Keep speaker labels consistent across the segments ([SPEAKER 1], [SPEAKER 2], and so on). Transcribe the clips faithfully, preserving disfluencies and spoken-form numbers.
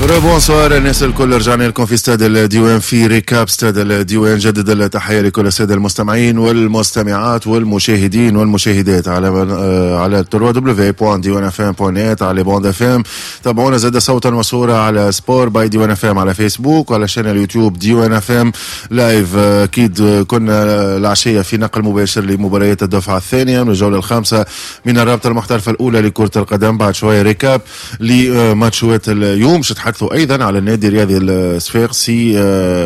[SPEAKER 1] بونسوار الناس الكل، رجعنا لكم في استاد الديوان في ريكاب استاد الديوان. جدد التحية لكل السادة المستمعين والمستمعات والمشاهدين والمشاهدات على على دبليو دبليو دبليو دوت ديوان اف ام دوت نت، على بوند اف ام. تابعونا زاد صوتا وصورة على سبور باي ديوان اف ام على فيسبوك وعلى شانل يوتيوب ديوان اف ام لايف. اكيد كنا العشية في نقل مباشر لمباريات الدفعة الثانية من الجولة الخامسة من الرابطة المحترفة الأولى لكرة القدم. بعد شوية ريكاب لماتشات اليوم. تحدثوا أيضا على النادي الرياضي الصفاقسي،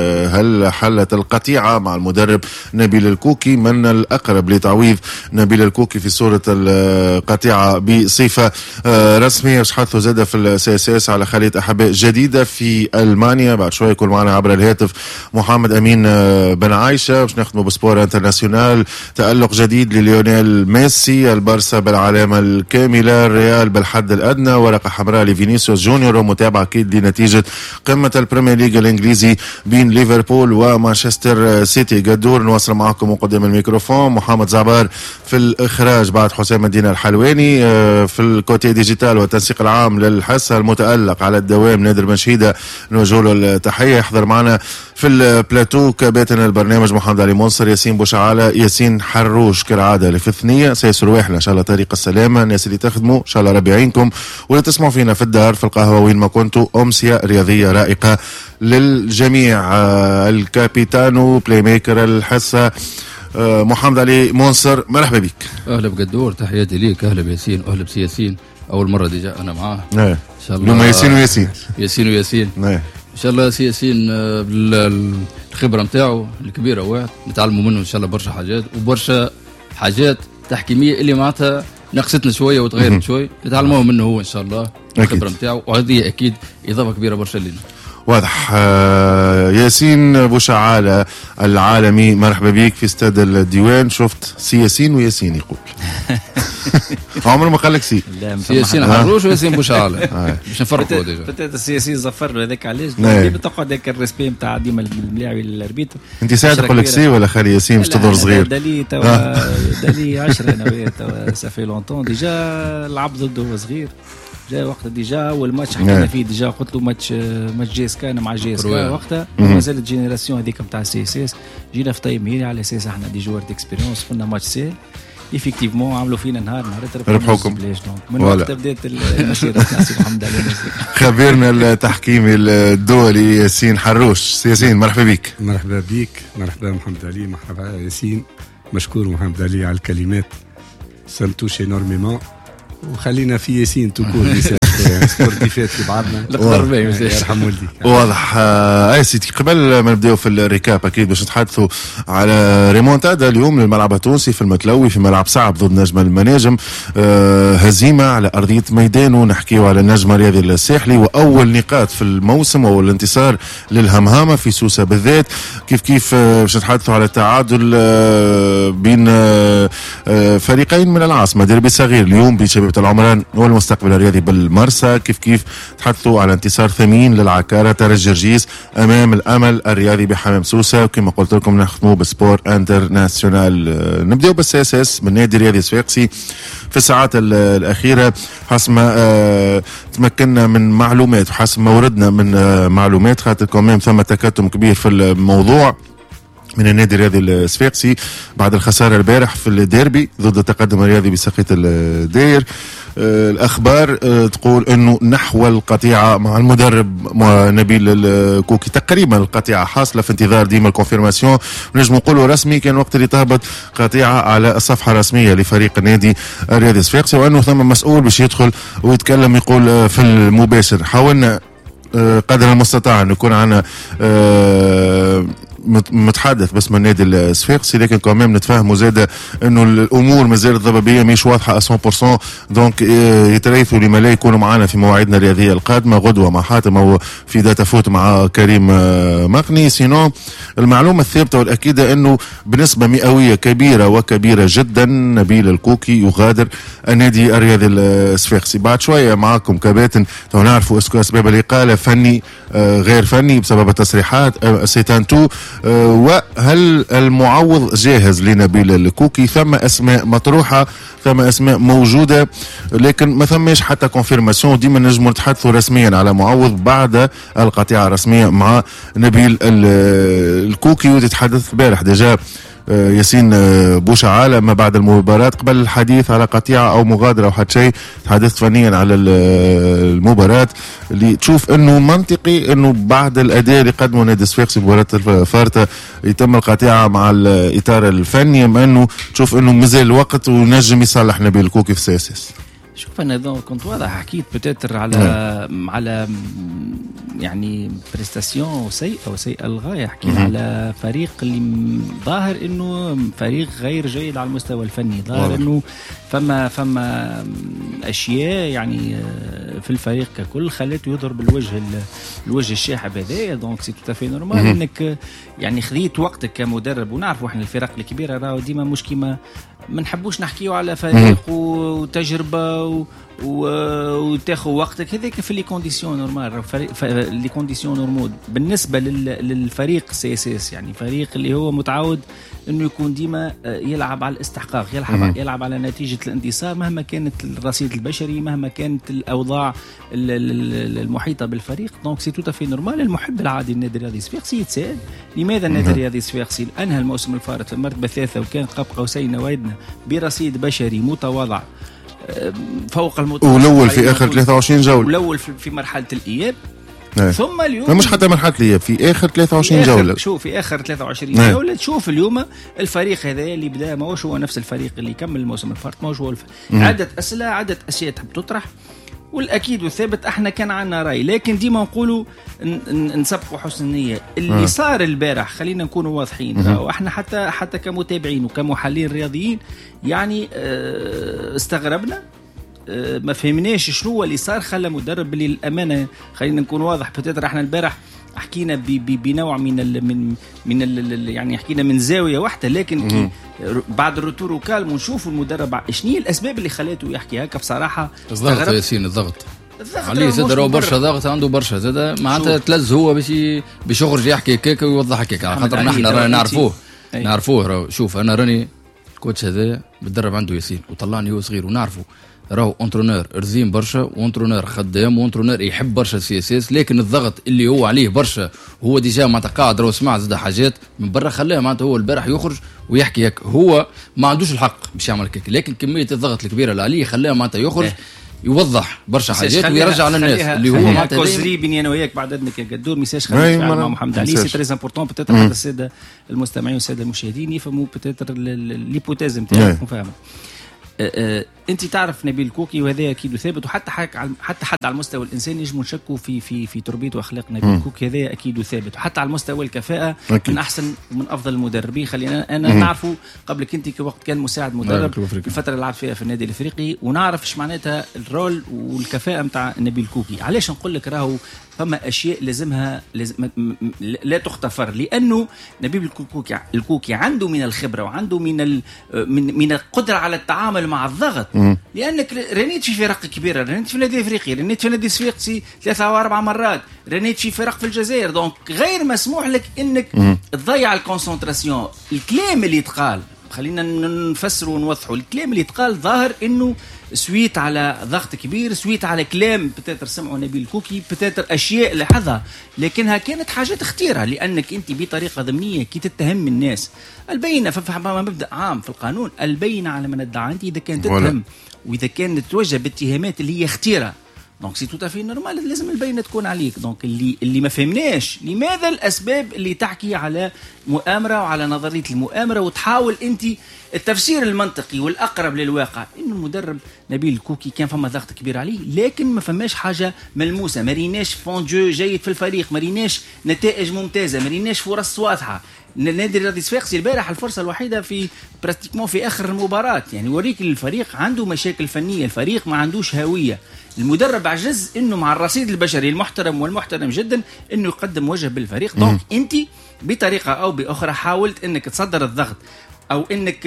[SPEAKER 1] هل حلت القطيعة مع المدرب نبيل الكوكي؟ من الأقرب لتعويض نبيل الكوكي في صورة القطيعة بصفة رسمية؟ تحدثوا زادة في السياسات على خلية أحباء جديدة في ألمانيا. بعد شوية يكون معنا عبر الهاتف محمد أمين بن عايشة باش نختموا بسبور انترناسيونال. تألق جديد لليونيل ميسي، البارسا بالعلامة الكاملة، الريال بالحد الأدنى، ورقة حمراء لفينيسيوس جونيور، ومتابعة أكيد لنتيجة قمة البريمير ليج الإنجليزي بين ليفربول ومانشستر سيتي. قدور نواصل معكم وقدام الميكروفون، محمد زعبار في الإخراج، بعد حسام الدين الحلواني في الكوتي ديجيتال والتنسيق العام للحصة المتألق على الدوام نادر بن شهيدة، نوجه له التحية. يحضر معنا في البلاتو كباتن البرنامج محمد علي منصر، ياسين بوشعالة، ياسين حروش كالعادة اللي في الثنية. سيسر واحنا إن شاء الله طريق السلامة، الناس اللي تخدموا إن شاء الله ربي يعينكم، واللي تسمعوا فينا في الدار في القهوة وين ما كنتوا. أمسية رياضية رائقة للجميع. الكابيتانو بلاي ميكر الحصة محمد علي منصر، مرحبا بك.
[SPEAKER 2] أهلا بقدور، تحياتي ليك. أهلا بياسين، أهلا بسياسين، أول مرة ديجا أنا معاه.
[SPEAKER 1] إن شاء الله ياسين وياسين
[SPEAKER 2] ياسين وياسين ان شاء الله. سياسين بالخبره نتاعو الكبيره واحد نتعلموا منه ان شاء الله برشا حاجات، وبرشا حاجات تحكيميه اللي معناتها نقصتنا شويه وتغيرت شويه نتعلموها منه هو ان شاء الله الخبره نتاعو، وهذه اكيد اضافه كبيره برشا لنا.
[SPEAKER 1] واضح. ياسين بوشعالة العالمي، مرحبا بك في استاد الديوان. شفت سي ياسين وياسين يقول عمره ما قال لك سي
[SPEAKER 2] ياسين حروش وياسين بوشعالة باش نفرقوا ديجا.
[SPEAKER 3] بتاعت السياسي زفر هذاك علاش ديما تقعد هيك الريسبي نتاع ديما الملاعب الاربيتر.
[SPEAKER 1] انت ساعه تقول لك سي ولا خالي ياسين باش تضر صغير؟
[SPEAKER 3] دالي توا دالي عشرة انا توا سافي لونتون ديجا لعب ضده وهو صغير. جاء وقت ديجا والماتش حكينا فيه ديجا، قلت له ماتش ماتش جي اس كا مع جي اس كا وقتها ما زالت جينيراسيون هذيك نتاع سي اس اس. جينا في تايم هيري على اساس احنا دي جوار ديكسبيريونس، قلنا ماتش سيل ايفيكتيفمون عملوا فينا نهار نهار
[SPEAKER 1] ربحوكم
[SPEAKER 3] من وقت بدات المسيره ناسي محمد علي.
[SPEAKER 1] خبيرنا التحكيمي الدولي ياسين حروش. ياسين مرحبا بك.
[SPEAKER 4] مرحبا بك، مرحبا محمد علي، مرحبا ياسين. مشكور محمد علي على الكلمات، سمتوش انورميمون. وخلينا في ياسين تكون سبورتيفات في بعضنا
[SPEAKER 2] القرب
[SPEAKER 4] يرحم والديك.
[SPEAKER 1] واضح. اي سيدي، قبل ما نبداو في الريكاب اكيد باش نتحدثوا على ريمونتادا اليوم للملعب التونسي في المتلوي في ملعب صعب ضد نجم المناجم. أه هزيمه على ارضيه ميدانه. نحكيو على النجم الرياضي الساحلي، واول نقاط في الموسم واول انتصار للهمهامه في سوسه بالذات. كيف كيف باش نتحدثوا على التعادل أه بين أه فريقين من العاصمه، ديربي صغير اليوم بين شبيبه العمران والمستقبل الرياضي بالمرسى. كيف كيف تحدثوا على انتصار ثمين للعكارة ترجي جرجيس امام الامل الرياضي بحمام سوسة. وكما قلت لكم نختموا بسبور انترناسيونال. نبداو بالسياسس من النادي الرياضي الصفاقسي. في الساعات الاخيره حسب ما آه تمكنا من معلومات وحسب ما وردنا من آه معلومات، خاطر كمان ثم تكتم كبير في الموضوع من النادي الرياضي الصفاقسي بعد الخساره البارح في الديربي ضد التقدم الرياضي بساقية الداير. آه الأخبار آه تقول أنه نحو القطيعة مع المدرب مع نبيل الكوكي. تقريبا القطيعة حاصلة في انتظار ديما الكونفيرماسيون. نجم نقولوا رسمي كان وقت اللي تهبط قطيعة على الصفحة الرسمية لفريق النادي الرياضي الصفاقسي، وأنه ثم مسؤول باش يدخل ويتكلم يقول آه في المباشر. حاولنا آه قدر المستطاع أن يكون عنا آه متحدث باسم النادي الصفاقسي، لكن كمان نتفاهموا زاده انه الامور مازالت الضبابيه مش واضحه مية بالمية. دونك يتريثوا لما لا يكونوا معنا في مواعيدنا الرياضيه القادمه غدوه مع حاتم او في داتا فوت مع كريم مقني. سينو المعلومه الثابته والاكيده انه بنسبه مئويه كبيره وكبيره جدا نبيل الكوكي يغادر النادي الرياضي الصفاقسي. بعد شويه معكم كباتن تو نعرفوا اسكو اسباب الاقاله فني غير فني بسبب التصريحات سيتانتو وهل المعوض جاهز لنبيل الكوكي؟ ثم اسماء مطروحه، ثم اسماء موجوده، لكن ما ثماش حتى كونفيرماسيون. ديما نجموا نتحدثوا رسميا على معوض بعد القطيعه الرسميه مع نبيل الكوكي. وتتحدث البارح ديجا ياسين بوشعالة ما بعد المباراة قبل الحديث على قطيعة أو مغادرة أو حتى شيء. تحدثت فنيا على المباراة اللي تشوف أنه منطقي أنه بعد الأداء اللي قدمه نادي صفاقسي مباراة الفارتة يتم القطيعة مع الإطار الفني، أم أنه تشوف أنه مازال الوقت ونجم يصلح نبيل الكوكي في السياسيس؟
[SPEAKER 3] شوف انا كنت واضح حكيت بتاتر على م. على يعني بريستاسيون سيئه وسيئه للغايه. حكينا على فريق اللي ظاهر انه فريق غير جيد على المستوى الفني، ظاهر انه فما فما اشياء يعني في الفريق ككل خلته يظهر بالوجه الوجه الشاحب هذايا. دونك سي توتافي نورمال انك يعني خذيت وقتك كمدرب. ونعرفوا احنا الفرق الكبيره راهو ديما مش كيما ما نحبوش نحكيو على فريق وتجربه و... و... وتاخذ وقتك هذاك في لي كونديسيون نورمال. لي كونديسيون نورمال بالنسبه لل... للفريق سي اس اس، يعني فريق اللي هو متعود انه يكون ديما يلعب على الاستحقاق، يلعب يلعب على نتيجه الانتصار مهما كانت الرصيد البشري، مهما كانت الاوضاع المحيطه بالفريق. دونك سي توتا في نورمال. المحب العادي للنادي الرياضي صفاقسي يتساءل لماذا النادي الرياضي صفاقسي انهى الموسم الفارط في المرتبه الثالثه وكان قاب قوسين او ادنى برصيد بشري متواضع فوق المتوسط،
[SPEAKER 1] ولول في اخر ثلاثة وعشرين جوله،
[SPEAKER 3] ولول في مرحله الاياب.
[SPEAKER 1] أيه.
[SPEAKER 3] ثم اليوم
[SPEAKER 1] مش حتى مرحله الاياب، في اخر ثلاثة وعشرين جوله.
[SPEAKER 3] شوف في اخر ثلاثة وعشرين أيه. جوله تشوف اليوم الفريق هذا اللي بدا ماهوش هو نفس الفريق اللي كمل الموسم الفارط، ماهوش هو الف... عده اسئله، عده اشياء تحب تطرح. والاكيد والثابت احنا كان عندنا راي، لكن ديما نقولوا نسبقوا حسن النيه. اللي صار البارح خلينا نكونوا واضحين، واحنا حتى حتى كمتابعين وكمحللين رياضيين يعني استغربنا، ما فهمناش شنو اللي صار خلى مدرب اللي الامانه خلينا نكون واضح. بتقدر احنا البارح حكينا بنوع من ال من من ال يعني حكينا من زاويه واحده، لكن بعد الروتور وكالم ونشوفوا المدرب شنو الاسباب اللي خلاته يحكي هكا. بصراحه
[SPEAKER 2] الضغط يا ياسين، الضغط عليه زاد راهو برشا ضغط عنده برشا زاد معناتها تلز هو باش باش يخرج يحكي هكاك ويوضح هكاك، على خاطر نحن رانا نعرفوه نعرفوه راهو. شوف انا راني الكوتش هذا بتدرب عنده ياسين وطلعني هو صغير ونعرفه راهو اونترونور رزين برشا وانترونور خدام وانترونور يحب برشا السي اس اس، لكن الضغط اللي هو عليه برشا هو ديجا معناتها قاعد راهو سمع زاد حاجات من برا خلاه معناتها هو البارح يخرج ويحكي هيك. هو ما عندوش الحق باش يعمل هيك، لكن كميه الضغط الكبيره اللي عليه خلاه معناتها يخرج يوضح برشا حاجات ويرجع على الناس اللي هو معناتها
[SPEAKER 3] كوزري بيني انا وياك بعد اذنك يا قدور ميساج خلينا نتفاعل مع محمد علي. سي تري امبورطون بتاتر حتى الساده المستمعين والساده المشاهدين يفهموا بتاتر ليبوتيز نتاعك مفهمه. أه انت تعرف نبيل الكوكي وهذا اكيد ثابت، وحتى حتى حتى على المستوى الانساني نجم نشكوا في في في تربيه واخلاق نبيل الكوكي، هذا اكيد ثابت. وحتى على المستوى الكفاءه أكيد. من احسن ومن افضل المدربين. خلينا انا مم. نعرفه قبلك انت كوقت كان مساعد مدرب الفتره اللي لعب فيها في النادي الافريقي، ونعرف ايش معناتها الرول والكفاءه نتاع نبيل الكوكي. علاش نقول لك راهو فما اشياء لازمها لازم لا تختفر، لانه نبيل الكوكي الكوكي عنده من الخبره وعنده من من من القدره على التعامل مع الضغط. مم. لانك رنيت في فرق كبيره، رنيت في النادي الافريقي، رنيت في النادي صفاقسي ثلاثه او اربع مرات، رنيت في فرق في الجزائر. دونك غير مسموح لك انك مم. تضيع الكونسنتراسيون. الكلام اللي يتقال خلينا نفسره ونوضحه، الكلام اللي يتقال ظاهر انه سويت على ضغط كبير، سويت على كلام بتاتر سمعوا نبيل الكوكي، بتاتر اشياء لاحظها، لكنها كانت حاجات اختيرها. لانك انت بطريقه ضمنيه كي تتهم الناس البينه في مبدا عام في القانون، البينه على من ادعى. انت اذا كانت تتهم واذا كانت تتوجه باتهامات اللي هي اختيرها، دونك سي توتا في نورمال لازم البينه تكون عليك. دونك اللي اللي ما فهمناش لماذا الاسباب اللي تحكي على مؤامره وعلى نظريه المؤامره، وتحاول انت التفسير المنطقي والاقرب للواقع انه المدرب نبيل الكوكي كان فما ضغط كبير عليه، لكن ما فماش حاجه ملموسه، ما ريناش فون جو جيد في الفريق، ما ريناش نتائج ممتازه، ما ريناش فرص واضحه. النادي الرياضي صفاقسي البارح الفرصه الوحيده في براستيكمون في اخر المباراه، يعني يوريك الفريق عنده مشاكل فنيه، الفريق ما عندوش هويه. المدرب عجز انه مع الرصيد البشري المحترم والمحترم جدا انه يقدم وجه بالفريق. دونك انت بطريقه او باخرى حاولت انك تصدر الضغط او انك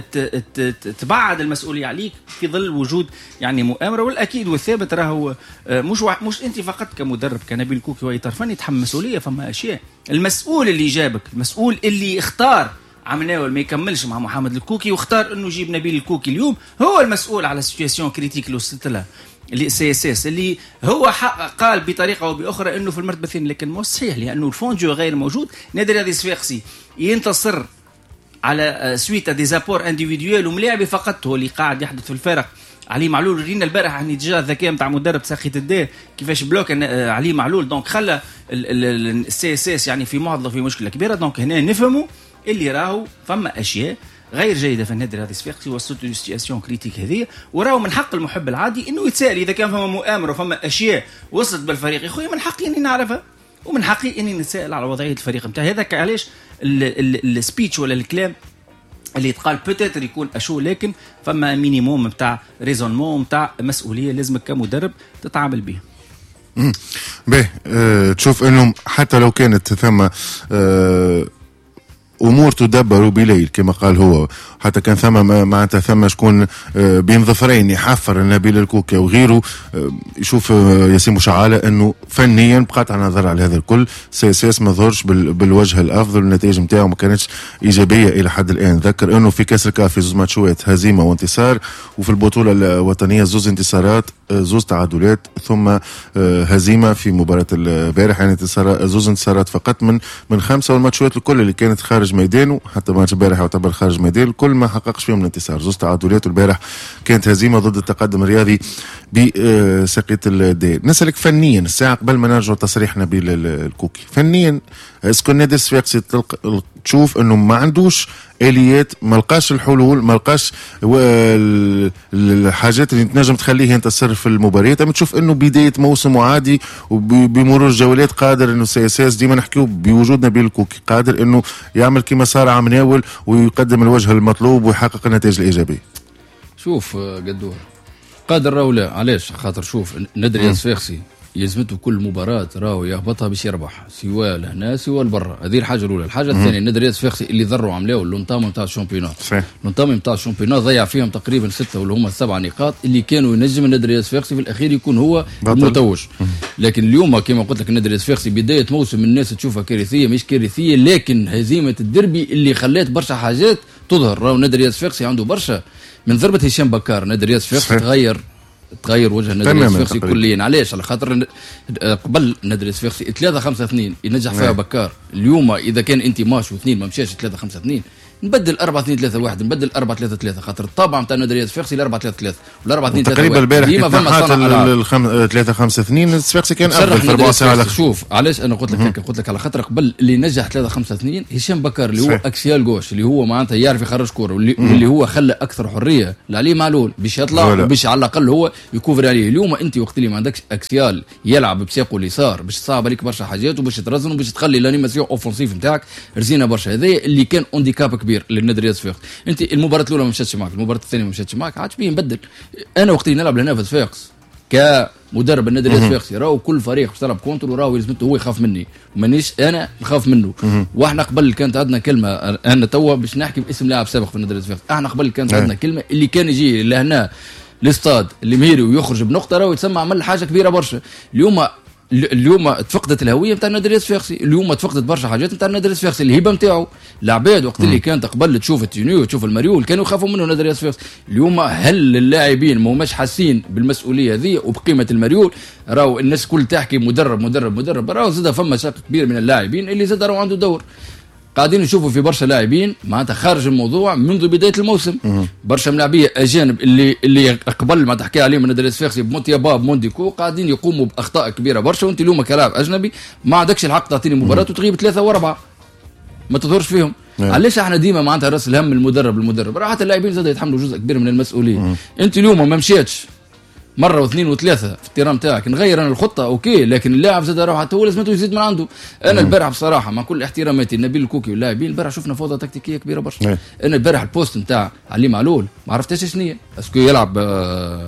[SPEAKER 3] تبعد المسؤوليه عليك في ظل وجود يعني مؤامره. والاكيد والثابت راهو مش مش انت فقط كمدرب كنبيل كوكي واي طرفان يتحمل مسؤوليه. فما اشياء المسؤول اللي جابك، المسؤول اللي اختار عمناول ما يكملش مع محمد الكوكي واختار انه يجيب نبيل الكوكي اليوم، هو المسؤول على السيتواسيون كريتيك اللي وصلت لها اللي سي اس اس، اللي هو قال بطريقه او باخرى انه في المرتبه الثانيه، لكن مو صحيح لانه الفونجو غير موجود. نادي الرياضي الصفاقسي ينتصر على سويت دي زابور انديفيديوال وملاعبي فقط هو اللي قاعد يحدث في الفرق. علي معلول رينا البارح يعني جا الذكاء نتاع مدرب ساقية الدار كيفاش بلوك علي معلول، دونك خلى السي اس اس يعني في معضله في مشكله كبيره. دونك هنا نفهموا اللي راهو فما اشياء غير جيده في النادي الرياضي الصفاقسي وصلت له سيتياسيون كريتيك هذه، وراهو من حق المحب العادي انه يتساءل اذا كان فما مؤامره وفما اشياء وصلت بالفريق. يا خويا من حقي اني نعرفها ومن حقي اني نتساءل على وضعيه الفريق نتاعي. هذاك علاش السبيتش ولا الكلام اللي يتقال بوتيتر يكون اشو، لكن فما مينيموم نتاع ريزونمون نتاع مسؤوليه لازمك كمدرب تتعامل به.
[SPEAKER 1] امم باهي أه تشوف انه حتى لو كانت ثم أه امور تدبر بليل كما قال هو، حتى كان ثم معناتها ثم شكون بين ظفرين يحفر نبيل الكوكي وغيره يشوف ياسين مشعالة انه فنيا بقطع النظر على هذا الكل سي اس اس ما ظهرش بالوجه الافضل، النتائج نتاعو ما كانتش ايجابيه الى حد الان. ذكر انه في كاس الكاف في زوز ماتشوات هزيمه وانتصار، وفي البطوله الوطنيه زوز انتصارات زوز تعادلات ثم هزيمه في مباراه البارح، يعني انتصار زوز انتصارات فقط من من خمسه، والماتشوات الكل اللي كانت خارج ميدانه حتى ماتش البارح يعتبر خارج ميدان الكل ما حققش فيهم الانتصار. زوز تعادلات والبارح كانت هزيمه ضد التقدم الرياضي بساقية الدار. نسألك فنيا الساعه قبل ما نرجع تصريح نبيل الكوكي، فنيا اسكو النادي الصفاقسي تشوف انه ما عندوش اليات، ما لقاش الحلول، ما لقاش الحاجات اللي تنجم تخليه ينتصر في المباريات، اما تشوف انه بدايه موسم عادي وبمرور الجولات قادر انه سي اس اس ديما نحكيو بوجود نبيل الكوكي قادر انه يعمل كما صار عام ناول ويقدم الوجه المطلوب ويحقق النتائج الايجابيه؟
[SPEAKER 2] شوف قدور قادر راهو لا، علاش؟ خاطر شوف النادي الصفاقسي يلزمته كل مباراة راهو يهبطها باش يربح، سواء لهنا سواء لبرا. هذه الحاجة الأولى. الحاجة الثانية النادي الرياضي الصفاقسي اللي ضروا عملاو اللونطام نتاع الشامبيونات، اللونطام نتاع الشامبيونات ضيع فيهم تقريبا ستة ولا هما سبعة نقاط اللي كانوا ينجم النادي الرياضي الصفاقسي في الأخير يكون هو المتوج. لكن اليوم كما قلت لك النادي الرياضي الصفاقسي بداية موسم الناس تشوفها كارثية، مش كارثية لكن هزيمة الدربي اللي خلات برشا حاجات تظهر. راهو النادي الرياضي الصفاقسي عنده برشا من ضربة هشام بكار النادي الرياضي الصفاقسي تغير تغير وجه النادي الصفاقسي كليا. علاش؟ على خاطر قبل النادي الصفاقسي ثلاثة خمسة اثنين ينجح فيها بكار. اليوم اذا كان انت ماش واثنين ما مشاش ثلاثة خمسة اثنين نبدل أربعة اثنين ثلاثة واحد، نبدل أربعة ثلاثة ثلاثة، خاطر الطابع نتاع النادي الصفاقسي ل أربعة ثلاثة ثلاثة ولا أربعة اثنين ثلاثة واحد
[SPEAKER 1] تقريبا البارح ديما فما ثلاثة خمسة اثنين الصفاقسي كان افضل في أربعة ساعة.
[SPEAKER 2] شوف علاش انا قلت لك قلت لك على خاطر قبل اللي نجح ثلاثة خمسة اثنين هشام بكار اللي هو اكسيال جوش اللي هو معناتها يعرف يخرج كوره واللي, واللي هو خلى اكثر حريه لعلي معلول باش يطلع باش على الاقل هو يكوفر عليه. اليوم انت وقت اللي ما عندكش اكسيال يلعب بساقه اليسار باش تصعب عليك برشا حاجات وباش ترزن وباش تخلي الانيماسيون اوفنسيف نتاعك رزينه برشا. هذا اللي كان اونديكاب كبير للنادي الرياضي الصفاقسي. انت المباراه الاولى ما مشاتش معك، المباراه الثانيه ما مشاتش معك، عاد بيه نبدل. انا وقت اللي نلعب لهنا في الصفاقس كمدرب النادي الرياضي الصفاقسي راهو كل فريق باش تلعب كونتر وراهو لازمته هو يخاف مني مانيش انا نخاف منه. واحنا قبل كانت عندنا كلمه، انا توا باش نحكي باسم لاعب سابق في النادي الرياضي الصفاقسي، احنا قبل كانت عندنا كلمه اللي كان يجي لهنا الاستاد المهيري ويخرج بنقطه راهو يتسمى عمل حاجه كبيره برشا. اليوم اليوم تفقدت الهويه نتاع النادي الرياضي الصفاقسي، اليوم تفقدت برشا حاجات نتاع النادي الرياضي الصفاقسي، الهبه نتاعو. العباد وقت اللي كانت قبل تشوف التينيو وتشوف المريول كانوا يخافوا منه النادي الرياضي الصفاقسي. اليوم هل اللاعبين ما هماش حاسين بالمسؤوليه هذه وبقيمه المريول؟ راهو الناس كل تحكي مدرب مدرب مدرب، راهو زاد فما شق كبير من اللاعبين اللي زاد راهو عنده دور. قاعدين نشوفوا في برشا لاعبين معناتها خارج الموضوع منذ بدايه الموسم، برشا ملاعبيه اجانب اللي اللي قبل ما تحكي عليهم النادي الرياضي الصفاقسي بمونتيابا بمونديكو قاعدين يقوموا باخطاء كبيره برشا، وانت اليوم كلاعب اجنبي ما عندكش الحق تعطيني مباراه وتغيب ثلاثه واربعه ما تظهرش فيهم. علاش احنا ديما معناتها راس الهم المدرب المدرب راحت اللاعبين زاد يتحملوا جزء كبير من المسؤوليه. انت اليوم ما مشيتش مره واثنين وثلاثه في التيران تاعك نغير انا الخطه اوكي، لكن اللاعب زاد راح حتى هو لازمته يزيد من عنده. انا البارح بصراحه مع كل احتراماتي نبيل الكوكي واللاعبين البارح شفنا فوضى تكتيكيه كبيره برشا. انا البارح البوست نتاع علي معلول ما عرفتش شنو هي، اسكو يلعب آه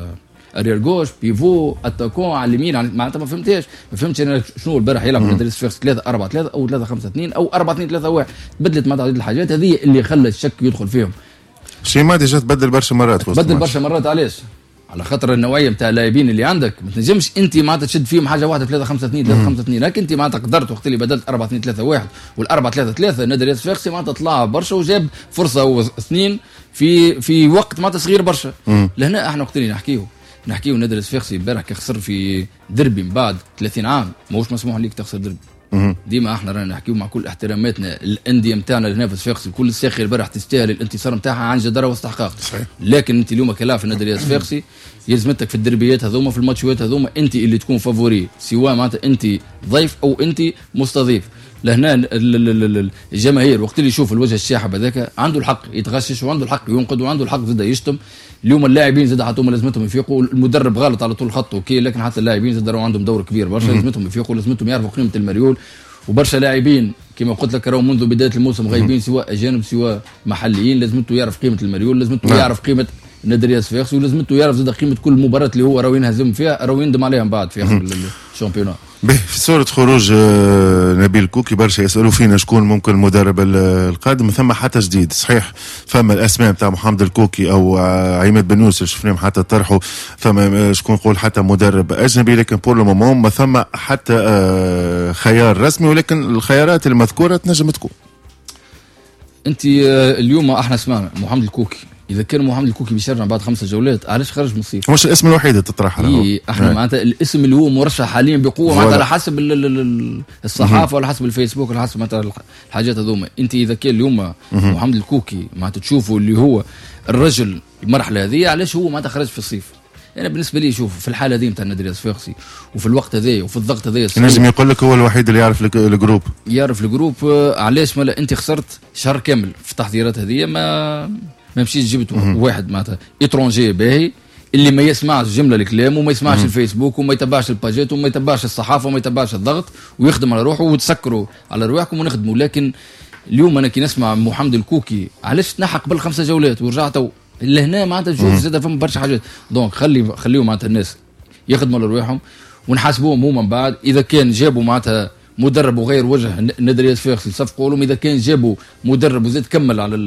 [SPEAKER 2] ارير جوش بيفو اتاكون على اليمين معناتها ما فهمتهاش ما فهمتش انا شنو البارح يلعب نادي الصفاقسي ثلاثة أربعة ثلاثة او ثلاثة خمسة اثنين او أربعة اثنين ثلاثة واحد بدلت مع عدد الحاجات هذه اللي خلى الشك يدخل فيهم.
[SPEAKER 1] شيمادي جات تبدل برشا مرات
[SPEAKER 2] بدل برشا مرات علاش؟ على خاطر النوعيه نتاع اللاعبين اللي عندك ما تنجمش انت معناتها تشد فيهم حاجه واحده ثلاثة خمسة اثنين ثلاثة خمسة اثنين لكن انت معناتها قدرت وقت اللي بدلت أربعة اثنين ثلاثة واحد والأربعة ثلاثة ثلاثة نادي الصفاقسي معناتها طلع برشا وجاب فرصه واثنين في في وقت معناتها صغير برشا. لهنا احنا وقت اللي نحكيو نحكيو نادي الصفاقسي امبارح كخسر في دربي من بعد ثلاثين عام ماهوش مسموح ليك تخسر دربي. ديما احنا رانا نحكيو مع كل احتراماتنا الانديه نتاعنا اللي هنا في الصفاقسي كل الساخي البارح تستاهل الانتصار نتاعها عن جداره واستحقاق. لكن انت اليوم كلاعب في النادي الصفاقسي يلزمتك في الدربيات هذوما في الماتشات هذوما انت اللي تكون فافوري سواء معناتها انت ضيف او انت مستضيف. لهنا الجماهير وقت اللي يشوف الوجه الشاحب هذاك عنده الحق يتغشش وعنده الحق ينقد وعنده الحق زاد يشتم. اليوم اللاعبين زاد حتى لازمتهم يفيقوا المدرب غلط على طول الخط اوكي لكن حتى اللاعبين زاد عندهم دور كبير برشا لازمتهم يفيقوا لازمتهم يعرفوا قيمه المريول وبرشا لاعبين كما قلت لك راهو منذ بدايه الموسم غايبين سواء اجانب سواء محليين لازمته يعرف قيمه المريول لازمته يعرف قيمه النادي الصفاقسي ولازمته يعرف زاد قيمه كل مباراه اللي هو راهو ينهزم فيها راهو يندم عليها من بعد في اخر الشامبيونات.
[SPEAKER 1] في صورة خروج نبيل كوكي برشا يسألوا فينا شكون ممكن المدرب القادم ثم حتى جديد صحيح فما الأسماء بتاع محمد الكوكي أو عماد بن يوسف شفناهم حتى طرحوا فما شكون نقول حتى مدرب أجنبي لكن بور لو مومون ما ثم حتى خيار رسمي ولكن الخيارات المذكورة تنجم تكون.
[SPEAKER 2] أنت اليوم احنا سمعنا محمد الكوكي اذا كان محمد الكوكي بيشرع بعد خمسة جولات علاش خرج من الصيف؟
[SPEAKER 1] مش الاسم الوحيد اللي تطرح
[SPEAKER 2] اي احنا معناتها الاسم اللي هو مرشح حاليا بقوه معناتها على حسب الصحافه وعلى حسب الفيسبوك وعلى حسب معناتها الحاجات هذوما. انت اذا كان اليوم محمد الكوكي معناتها تشوفوا اللي هو الرجل المرحله هذه علاش هو معناتها خرج في الصيف. انا بالنسبه لي شوف في الحاله هذه نتاع النادي الصفاقسي وفي الوقت هذا وفي الضغط هذا
[SPEAKER 1] لازم يقول لك هو الوحيد اللي يعرف الجروب
[SPEAKER 2] يعرف الجروب علاش مالا انت خسرت شهر كامل في التحضيرات هذه ما ما مشيت جبت واحد معناتها اترونجي باهي اللي ما يسمعش جمله الكلام وما يسمعش مم. الفيسبوك وما يتبعش الباجات وما يتبعش الصحافه وما يتبعش الضغط ويخدم على روحه وتسكروا على رواحكم ونخدموا. لكن اليوم انا كي نسمع محمد الكوكي علاش تنحى قبل خمسة جولات ورجعتوا لهنا معناتها تشوف زاد فما برشا حاجات. دونك خلي خليهم معناتها الناس يخدموا على رواحهم ونحاسبوهم هما من بعد اذا كان جابوا معناتها مدرب وغير وجه النادي الصفاقسي صفقوا لهم. اذا كان جابوا مدرب وزاد كمل على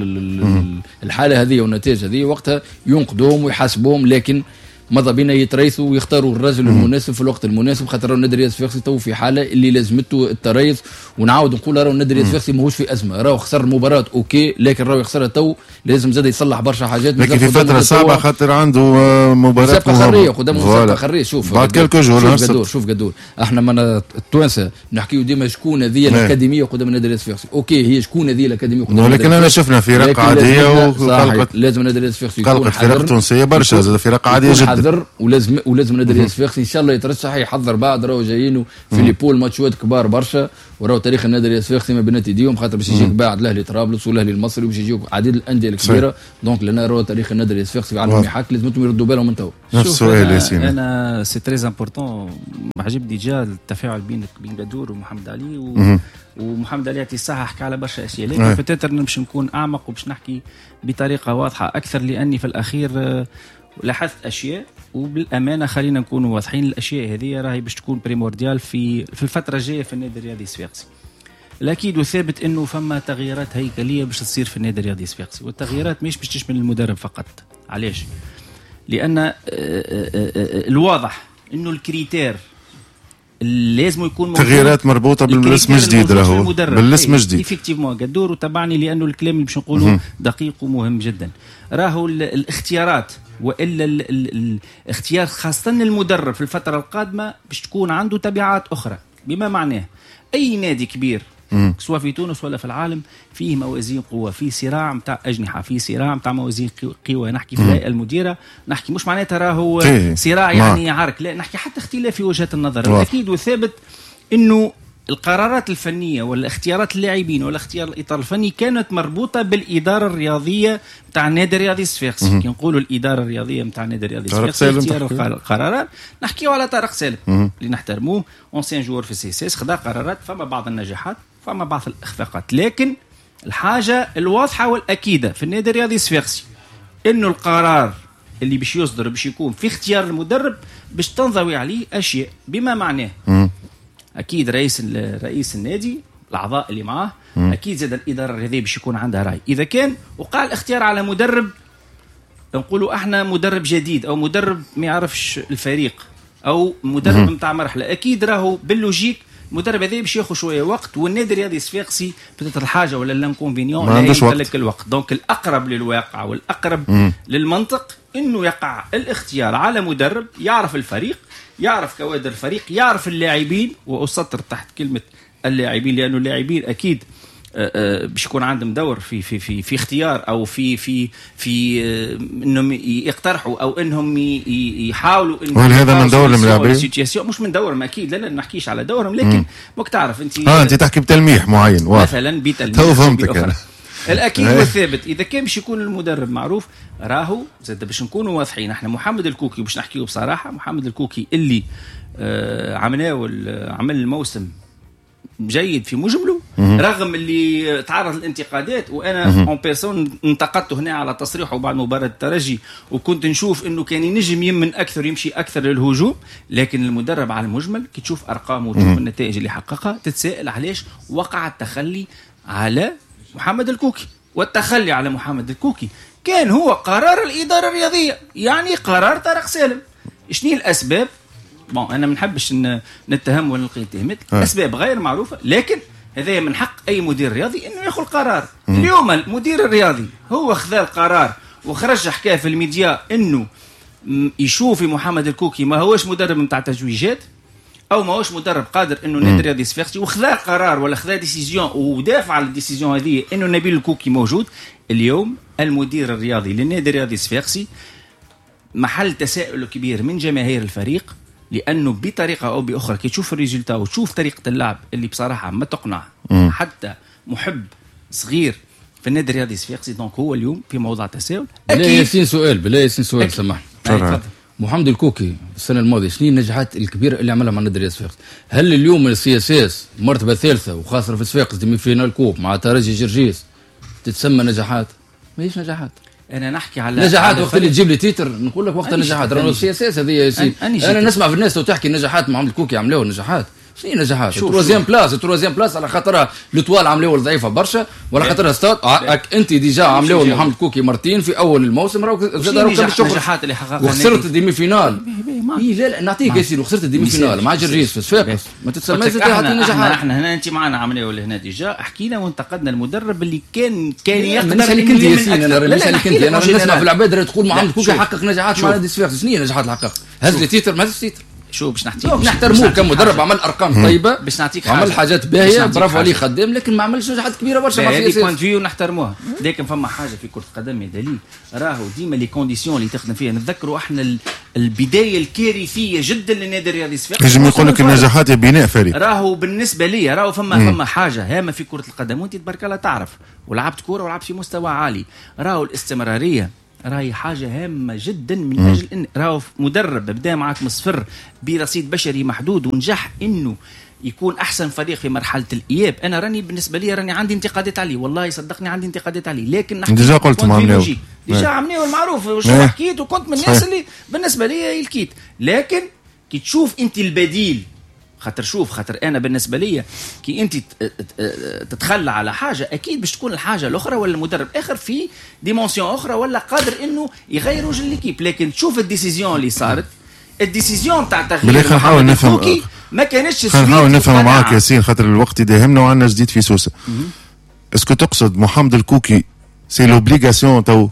[SPEAKER 2] الحاله هذه والنتائج هذه وقتها ينقدوهم ويحاسبوهم. لكن ماذا بينا يتريثوا ويختاروا الرجل المناسب في الوقت المناسب خاطر النادي الصفاقسي تو في حاله اللي لازمته التريث. ونعاود نقول راهو النادي الصفاقسي ماهوش في ازمه راهو خسر المباراه اوكي لكن راهو يخسرها تو لازم زاد يصلح برشا حاجات
[SPEAKER 1] لكن في فتره صعبه خاطر عنده مباراه
[SPEAKER 2] مسابقه خريه قدام مسابقه خريه. شوف
[SPEAKER 1] بعد كلكو جول
[SPEAKER 2] شوف قدور شوف قدور احنا من التوانسه نحكيو ديما شكون هذه الاكاديميه قدام النادي الصفاقسي اوكي هي شكون هذه الاكاديميه قدام
[SPEAKER 1] لكن انا شفنا فرق عاديه
[SPEAKER 2] وخلقت لازم النادي الصفاقسي يكون
[SPEAKER 1] فرق تونسيه برشا زاد فرق عاديه جدا
[SPEAKER 2] حذر ولازم ولازم النادي الصفاقسي ان شاء الله يترشح يحضر بعد راهو جايين في ليبول ماتشات كبار برشا وراهو تاريخ النادي الصفاقسي ما بينات ايديهم خاطر باش يجيك بعد الاهلي طرابلس والاهلي المصري وباش يجيوك عديد الانديه الكبيره. دونك لنا راهو تاريخ النادي الصفاقسي على يحك لازمهم يردوا بالهم من تو.
[SPEAKER 1] نفس السؤال ياسين
[SPEAKER 3] انا سي تري امبورطون عجبني ديجا التفاعل بين بين بدور ومحمد علي و... ومحمد علي يعطي الصحه حكى على برشا اشياء لكن بتاتر باش نكون اعمق وباش نحكي بطريقه واضحه اكثر لاني في الاخير لاحظت اشياء وبالامانه خلينا نكونوا واضحين الاشياء هذه راهي باش تكون بريمورديال في في الفتره الجايه في النادي الرياضي الصفاقسي. الاكيد وثابت انه فما تغييرات هيكليه باش تصير في النادي الرياضي الصفاقسي والتغييرات مش باش تشمل المدرب فقط. علاش؟ لان الواضح انه الكريتير لازم يكون
[SPEAKER 1] تغييرات مربوطه بالاسم الجديد راهو بالاسم الجديد
[SPEAKER 3] ايفيكتيفمون قدور وتبعني لانه الكلام اللي باش نقوله دقيق ومهم جدا. راهو الاختيارات والا ال ال الاختيار خاصه المدرب في الفتره القادمه باش تكون عنده تبعات اخرى بما معناه اي نادي كبير سواء في تونس ولا في العالم فيه موازين قوه في صراع نتاع اجنحه في صراع نتاع موازين قوه. نحكي في الهيئه المديره نحكي مش معناتها راهو صراع يعني عرك لا نحكي حتى اختلاف في وجهات النظر. اكيد وثابت انه القرارات الفنيه ولا اختيارات اللاعبين ولا اختيار الاطار الفني كانت مربوطه بالاداره الرياضيه نتاع النادي الرياضي الصفاقسي. كي نقولوا الاداره الرياضيه نتاع النادي الرياضي الصفاقسي اختيار القرارات نحكيو على طارق سالم اللي نحترموه اونسيان جوور في السي اس اس خذا قرارات فما بعض النجاحات فما بعض الاخفاقات. لكن الحاجه الواضحه والاكيده في النادي الرياضي الصفاقسي انه القرار اللي باش يصدر باش يكون في اختيار المدرب باش تنضوي عليه اشياء بما معناه
[SPEAKER 1] م.
[SPEAKER 3] اكيد رئيس رئيس النادي الاعضاء اللي معاه م. اكيد زاد الاداره الرياضيه باش يكون عندها راي. اذا كان وقع الاختيار على مدرب نقولوا احنا مدرب جديد او مدرب ما يعرفش الفريق او مدرب نتاع مرحله، اكيد راهو باللوجيك المدرب هذا باش ياخذ شويه وقت، والنادي الرياضي الصفاقسي بتت الحاجه ولا الانكونفينيون
[SPEAKER 1] ما عندوش وقت
[SPEAKER 3] الوقت. دونك الاقرب للواقع والاقرب مم. للمنطق انه يقع الاختيار على مدرب يعرف الفريق، يعرف كوادر الفريق، يعرف اللاعبين، واسطر تحت كلمه اللاعبين لانه اللاعبين اكيد باش يكون عندهم دور في في في في اختيار او في في في انهم يقترحوا او انهم يحاولوا انهم
[SPEAKER 1] وهل هذا من دور الملاعبين؟
[SPEAKER 3] مش من دورهم اكيد، لا لا ما نحكيش على دورهم، لكن ماك تعرف انت
[SPEAKER 1] اه انت تحكي بتلميح معين واضح
[SPEAKER 3] مثلا بتلميح
[SPEAKER 1] تو فهمتك انا.
[SPEAKER 3] الاكيد والثابت اذا كان باش يكون المدرب معروف راهو زاد باش نكونوا واضحين. احنا محمد الكوكي باش نحكيه بصراحه، محمد الكوكي اللي آه عملناه عمل الموسم جيد في مجمله رغم اللي تعرض للانتقادات، وانا اون بيرسون انتقدته هنا على تصريحه بعد مباراه الترجي، وكنت نشوف انه كان ينجم يمن اكثر يمشي اكثر للهجوم، لكن المدرب على المجمل كي تشوف ارقامه وتشوف النتائج اللي حققها تتساءل علاش وقع التخلي على محمد الكوكي. والتخلي على محمد الكوكي كان هو قرار الاداره الرياضيه، يعني قرار طارق سالم. شنو الاسباب؟ بون انا ما نحبش نتهم ولا نلقي اتهامات، اسباب غير معروفه، لكن هذا من حق اي مدير رياضي انه ياخذ قرار. مم. اليوم المدير الرياضي هو خذ القرار وخرج حكاه في الميديا انه يشوف في محمد الكوكي ما هوش مدرب نتاع تجويجات او ما هوش مدرب قادر انه النادي الرياضي الصفاقسي، وخذ قرار ولا خذ ديسيزيون ودافع على الديسيزيون هذه انه نبيل الكوكي موجود. اليوم المدير الرياضي للنادي الرياضي الصفاقسي محل تساؤل كبير من جماهير الفريق، لانه بطريقه او باخرى كي تشوف الريزلتا وتشوف طريقه اللعب اللي بصراحه ما تقنع مم. حتى محب صغير في النادي الرياضي الصفاقسي. دونك هو اليوم في موضع تساؤل.
[SPEAKER 2] بلا ياسين سؤال بلا ياسين سؤال سمحني. محمد الكوكي السنه الماضيه شنو النجاحات الكبيره اللي عملها مع النادي الرياضي الصفاقسي؟ هل اليوم السي اس اس مرتبه ثالثه وخاصه في صفاقس ديمي فينال كوب مع ترجي جرجيس تتسمى نجاحات؟ ماهيش نجاحات.
[SPEAKER 3] انا نحكي على
[SPEAKER 2] نجاحات وقت اللي تجيب لي تيتر نقول لك وقت النجاحات راهو السي اس اس هذه يا سيدي. انا نسمع في الناس وتحكي نجاحات محمد الكوكي عملوه نجاحات. شنو نجاحات؟ تروازيام بلاس تروازيام بلاس على خاطرها لوتوال عملوه ضعيفه برشا ولا خاطرها ستاد انت ديجا عملوه محمد الكوكي مرتين في اول الموسم راهو زاد راهو كان
[SPEAKER 3] النجاحات اللي حققها
[SPEAKER 2] وخسرت الديمي فينال. اي لا لا نعطيك يا سيدي وخسرت الديمي فينال مع جرجيس في صفاقس ما تتسماش تعطي نجاحات.
[SPEAKER 3] احنا هنا انت معنا عمليه ولا هنا ديجا حكينا وانتقدنا المدرب اللي كان كان يقدر
[SPEAKER 2] مش اللي كنت ياسين انا مش اللي كنت انا نسمع في العباد تقول محمد الكوكي حقق نجاحات مع نادي صفاقس. شنو هي النجاحات اللي حققها؟ هز لي تيتر ما هز تيتر
[SPEAKER 3] شو باش نحكي
[SPEAKER 2] نحترموه كمدرب عمل ارقام طيبه
[SPEAKER 3] باش نعطيك حاجه
[SPEAKER 2] عمل حاجات باهيه برافو عليه خدام لكن ما عملش نجاحات كبيره برشا مع
[SPEAKER 3] هذه بوينت فيو نحترموها. لكن فما حاجه في كره القدم يا دليل راهو ديما لي كونديسيون اللي تخدم فيها. نتذكروا احنا البدايه الكارثيه جدا للنادي الرياضي الصفاقسي
[SPEAKER 1] يجب يقول لك النجاحات بناء فريق.
[SPEAKER 3] راهو بالنسبه لي راهو فما مم. فما حاجه هامه في كره القدم وانت تبارك الله تعرف ولعبت كوره ولعبت في مستوى عالي. راهو الاستمراريه راهي حاجة هامة جدا من م. أجل إن راهو مدرب بدأ معك من الصفر برصيد بشري محدود ونجح إنه يكون أحسن فريق في مرحلة الإياب. أنا راني بالنسبة لي راني عندي انتقادات عليه والله صدقني عندي انتقادات عليه لكن نحكي
[SPEAKER 1] ديجا قلت ما عملوه
[SPEAKER 3] ديجا عملوه المعروف وشو حكيت وكنت من الناس اللي بالنسبة لي الكيت. لكن كي تشوف أنت البديل خاطر شوف خاطر انا بالنسبه لي كي انت تتخلى على حاجه اكيد باش تكون الحاجه الاخرى ولا المدرب اخر في ديمونسيون اخرى ولا قادر انه يغير وجه ليكيب. لكن تشوف الديسيزيون اللي صارت الديسيزيون تاع تغيير
[SPEAKER 1] محمد الكوكي
[SPEAKER 3] ما كانتش
[SPEAKER 1] خلينا نحاول نفهم معاك ياسين خاطر الوقت يداهمنا وعندنا جديد في سوسه. اسكو تقصد محمد الكوكي سي لوبليغاسيون تو؟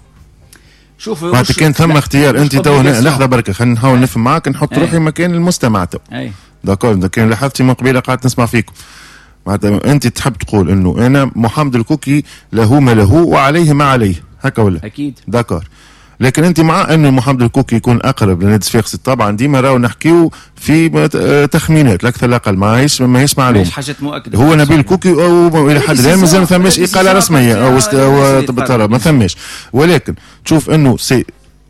[SPEAKER 3] شوف
[SPEAKER 1] معناتها كان ثم اختيار انت تو لحظه بركه خلينا نحاول نفهم معاك نحط روحي مكان المستمع تو. داكور ده كان لاحظتي من قبيله قاعد نسمع فيكم معناتها انت تحب تقول انه انا محمد الكوكي له ما له وعليه ما عليه هكا ولا؟
[SPEAKER 3] اكيد
[SPEAKER 1] داكور. لكن انت مع انه محمد الكوكي يكون اقرب لنادي صفاقسي طبعا ديما راهو نحكيو في تخمينات لا اكثر لا اقل ماهيش ماهيش معلومه
[SPEAKER 3] ماهيش حاجات مؤكده.
[SPEAKER 1] هو نبيل الكوكي او الى حد الان مازال ما ثماش اقاله رسميه او بالطرف ما ثماش ولكن تشوف انه سي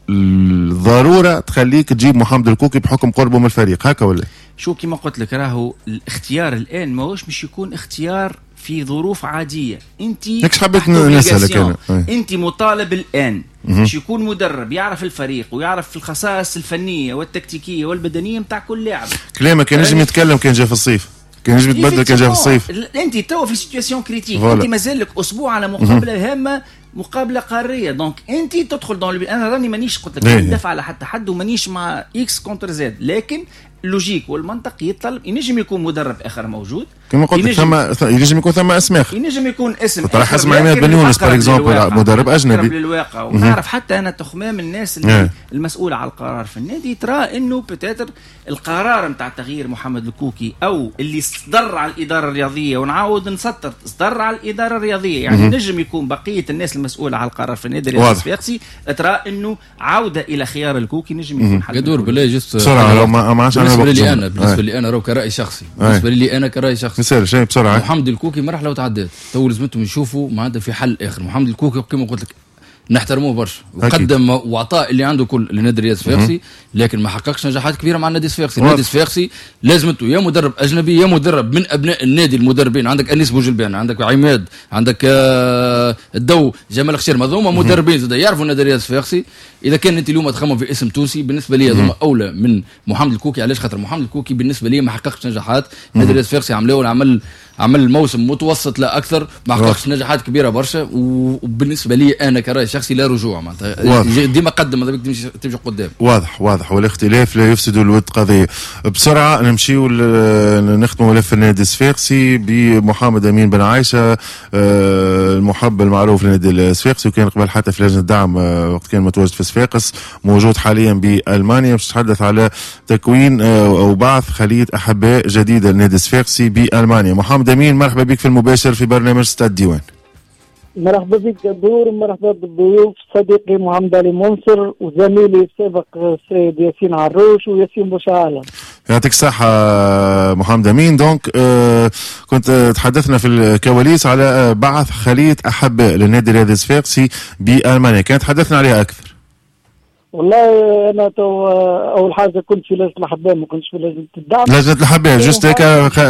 [SPEAKER 1] الضروره تخليك تجيب محمد الكوكي بحكم قربه من الفريق هكا ولا؟
[SPEAKER 3] شو كما قلت لك راهو الاختيار الان ماهوش مش يكون اختيار في ظروف عاديه. انت
[SPEAKER 1] هيك حبيت نسالك انا،
[SPEAKER 3] انت مطالب الان باش يكون مدرب يعرف الفريق ويعرف الخصائص الفنيه والتكتيكيه والبدنيه نتاع كل لاعب.
[SPEAKER 1] كلامك كان ينجم يتكلم كان جا في الصيف، كان ينجم يتبدل كان جا في الصيف.
[SPEAKER 3] انت تو في سيتواسيون كريتيك، انت مازال لك اسبوع على مقابله هامه، مقابله قاريه. دونك انت تدخل دون انا راني مانيش قلت لك ندافع على حتى حد ومانيش مع اكس كونتر زد، لكن اللوجيك والمنطق يطلب ينجم يكون مدرب اخر موجود
[SPEAKER 1] كما قلت ثم ينجم يكون ثم اسماء،
[SPEAKER 3] ينجم يكون اسم
[SPEAKER 1] طرح حسب عماد بن يونس باغ اكزومبل مدرب اجنبي
[SPEAKER 3] للواقع. ونعرف حتى انا تخمام الناس اللي المسؤوله على القرار في النادي ترى انه بتاتر القرار نتاع تغيير محمد الكوكي او اللي صدر على الاداره الرياضيه، ونعاود نسطر صدر على الاداره الرياضيه، يعني نجم يكون بقيه الناس المسؤوله على القرار في النادي الرياضي الصفاقسي ترى انه عوده الى خيار الكوكي نجم يكون حل.
[SPEAKER 2] قدور بالله جست
[SPEAKER 1] بسرعه ما عادش
[SPEAKER 2] بالنسبه لي انا بالنسبه لي انا راهو كراي شخصي، بالنسبه لي انا كراي شخصي
[SPEAKER 1] مثال شيء بسرعه.
[SPEAKER 2] محمد الكوكي مرحله وتعدات، تو لازمتهم يشوفوا معناتها في حل اخر. محمد الكوكي كما قلت لك نحترموه برشا وقدم وعطاء اللي عنده كل لنادي الرياض الصفاقسي، لكن ما حققش نجاحات كبيره مع النادي الصفاقسي. النادي الصفاقسي لازمته يا مدرب اجنبي يا مدرب من ابناء النادي المدربين. عندك انيس بوجلبان، عندك عماد، عندك آه الدو، جمال خشير، هذوما مدربين زاد يعرفوا النادي الرياض الصفاقسي. اذا كان انت اليوم تخمم في اسم تونسي بالنسبه لي هذوما اولى من محمد الكوكي. علاش؟ خاطر محمد الكوكي بالنسبه لي ما حققش نجاحات. النادي الرياض الصفاقسي عملوا عمل عمل موسم متوسط لا اكثر، ما حققش نجاحات كبيره برشا. وبالنسبه لي انا كراي شخصي لا رجوع معناتها، ديما قدم هذاك تمشي تمشي قدام.
[SPEAKER 1] واضح واضح، والاختلاف لا يفسد الود قضيه. بسرعه نمشيو نختموا ملف النادي الصفاقسي بمحمد امين بن عايشه، المحب المعروف للنادي الصفاقسي، وكان قبل حتى في لجنه الدعم وقت كان متواجد في صفاقس، موجود حاليا بالمانيا، باش نتحدث على تكوين او بعث خليه احباء جديده للنادي الصفاقسي بالمانيا. محمد امين، مرحبا بك في المباشر في برنامج ستاد ديوان.
[SPEAKER 5] مرحبا بك قدور، مرحبا بالضيوف صديقي محمد علي منصر وزميلي السابق السيد ياسين عروش وياسين بوشعالة.
[SPEAKER 1] يعطيك الصحة محمد أمين. دونك آه كنت تحدثنا في الكواليس على بعث خلية أحباء للنادي الرياضي الصفاقسي بألمانيا، كانت تحدثنا عليها أكثر.
[SPEAKER 5] والله انا تو اول حاجه كنت في لجنه الاحباء، ما كنتش في لجنه الدعم.
[SPEAKER 1] لجنه الاحباء جست هيك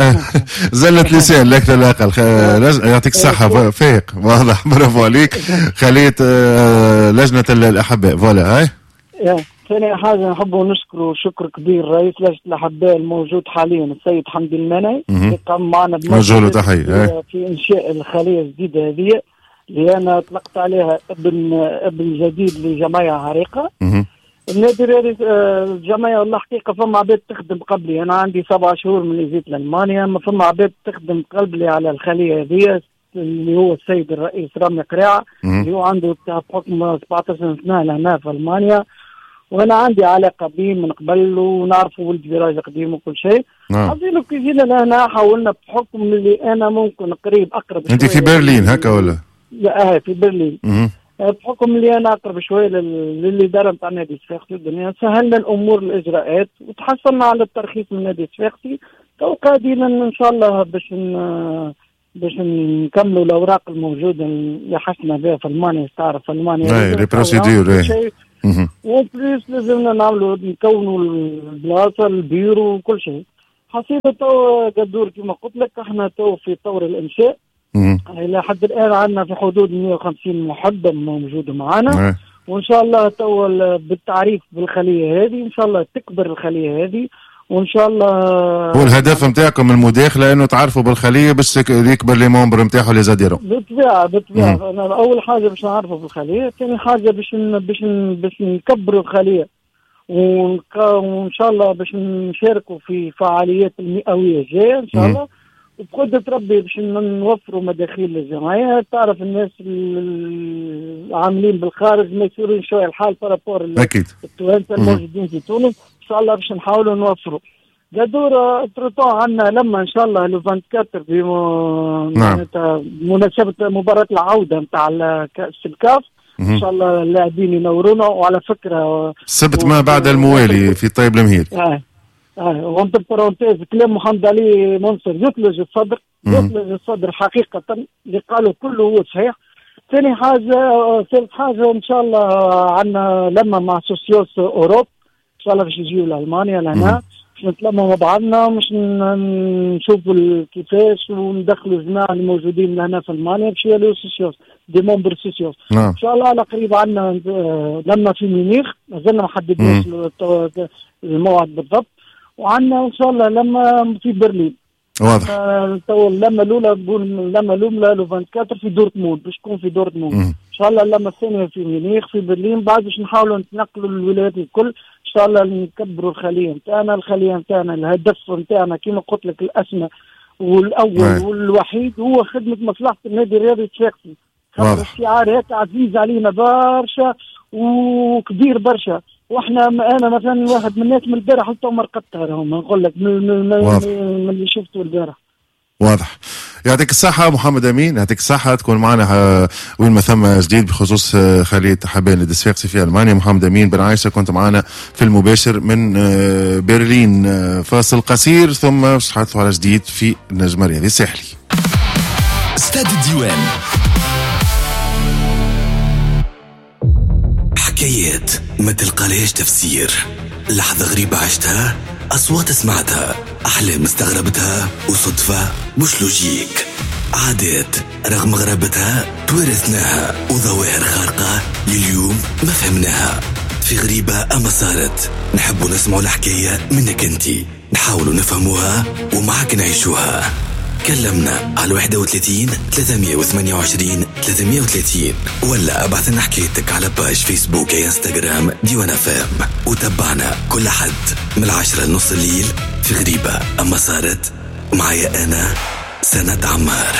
[SPEAKER 1] زله لسان لا اكثر لا اقل. يعطيك الصحه، فايق واضح، برافو عليك. خليت لجنه الاحباء فوالا. هاي
[SPEAKER 5] ثاني حاجه نحب نشكره شكر كبير رئيس لجنه الاحباء الموجود حاليا السيد حمدي المنعي، اللي قام معنا
[SPEAKER 1] بمجهود تحيه
[SPEAKER 5] في انشاء الخليه الجديده هذه اللي انا اطلقت عليها ابن ابن جديد لجمعيه عريقه. النادي الرياضي الجمعيه والله حقيقه فما عباد تخدم قبلي، انا عندي سبع شهور من اللي جيت لالمانيا، ما فما عباد تخدم قبلي على الخليه هذه، اللي هو السيد الرئيس رامي قراعه اللي هو عنده بحكم سبعطاش سنه هنا في المانيا، وانا عندي علاقه به من قبل ونعرفه ولد فراج قديم وكل شيء. عايزينه كي جينا لهنا حاولنا بحكم اللي انا ممكن قريب اقرب.
[SPEAKER 1] انت في برلين هكا ولا؟
[SPEAKER 5] لا في برلين. بحكم اللي انا اقرب شويه للاداره نتاع النادي الصفاقسي الدنيا، سهلنا الامور الاجراءات وتحصلنا على الترخيص من النادي الصفاقسي. تو قادرين ان شاء الله باش باش نكملوا الاوراق الموجوده اللي حسنا بها في المانيا. تعرف المانيا
[SPEAKER 1] اي لي بروسيدور
[SPEAKER 5] وبليس لازمنا نعملوا نكونوا البلاصه البيرو وكل شيء. حسيت تو قدور كما قلت لك احنا تو في طور الانشاء. الى حد الان عندنا في حدود مئة وخمسين محب موجود معنا، وان شاء الله تو بالتعريف بالخليه هذه ان شاء الله تكبر الخليه هذه، وان شاء الله
[SPEAKER 1] هو الهدف نتاعكم المداخله انه تعرفوا بالخليه باش يكبر لي ممبر نتاعو لي زاديرو.
[SPEAKER 5] بالطبيعه بالطبيعه انا اول حاجه باش نعرفوا بالخليه، ثاني حاجه باش باش باش نكبروا الخليه، وان شاء الله باش نشاركوا في فعاليات المئويه الجايه ان شاء الله، وبقدرة ربي باش نوفروا مداخيل للجمعية. تعرف الناس العاملين بالخارج ما يصيرون شوية الحال بارابور التوانسة الموجودين في تونس، إن شاء الله باش نحاولوا نوفروا. قدور تروتون عندنا لما إن شاء الله لو أربعة وعشرين بمناسبة مباراة العودة نتاع كأس الكاف، إن شاء الله اللاعبين ينورونا. وعلى فكرة
[SPEAKER 1] السبت ما بعد الموالي في طيب المهير.
[SPEAKER 5] آه. اه وانت برونتيز كلام محمد علي منصر يثلج الصدر، يثلج الصدر حقيقة، اللي قالوا كله هو صحيح. ثاني حاجة ثالث حاجة ان شاء الله عندنا لما مع سوسيوس اوروب ان شاء الله باش يجيو لألمانيا لهنا مش نتلموا مع بعضنا، مش نشوفوا كيفاش وندخلوا الجماعة اللي موجودين هنا في ألمانيا باش يلو سوسيوس دي مومبر سوسيوس. إن شاء الله على قريب عنا لما في ميونخ، مازلنا ما حددناش الموعد بالضبط، وعنا إن شاء الله لما في برلين.
[SPEAKER 1] واضح.
[SPEAKER 5] تو اللمة الأولى نقول اللمة الأولى لو أربعة وعشرين في دورتموند، باش تكون في دورتموند. إن شاء الله اللمة الثانية في ميونخ في برلين، بعد باش نحاولوا نتنقلوا للولايات الكل، إن شاء الله نكبروا الخلية نتاعنا، الخلية نتاعنا الهدف نتاعنا كما قلت لك الأسمى والأول أي. والوحيد هو خدمة مصلحة النادي الرياضي التشيكسي. خاطر الشعار هيك عزيز علينا برشا وكبير برشا، واحنا انا مثلا واحد من الناس من البارح حتى ما رقدتها راهم نقول لك من, من, من اللي شفته البارح.
[SPEAKER 1] واضح. يعطيك الصحة محمد أمين، يعطيك الصحة. تكون معنا وين ما ثم جديد بخصوص خلية حبان الدسفاقسي في ألمانيا. محمد أمين بن عايشة كنت معنا في المباشر من برلين. فاصل قصير ثم نتحدثوا على جديد في النجم الرياضي الساحلي.
[SPEAKER 6] استاد الديوان، حكايات ما تلقالهاش تفسير، لحظة غريبة عشتها، أصوات سمعتها، أحلام استغربتها، وصدفة مش لوجيك، عادات رغم غرابتها تورثناها، وظواهر خارقة لليوم ما فهمناها. في غريبة أما صارت، نحبوا نسمعوا الحكاية منك انتي، نحاولوا نفهموها ومعك نعيشوها. كلمنا على واحد وثلاثين ثلاثمية وثمانية وعشرين ثلاثمية وثلاثين، ولا ابعث لنا حكايتك على باج فيسبوك يا انستغرام ديوان اف ام، وتابعنا كل حد من العشرة لنص الليل في غريبة اما صارت، معايا انا سند عمار.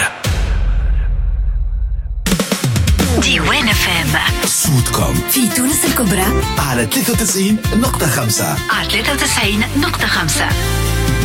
[SPEAKER 7] ديوان اف ام
[SPEAKER 6] صوتكم
[SPEAKER 7] في تونس الكبرى
[SPEAKER 6] على ثلاثة وتسعين نقطة خمسة
[SPEAKER 7] على ثلاثة وتسعين نقطة خمسة.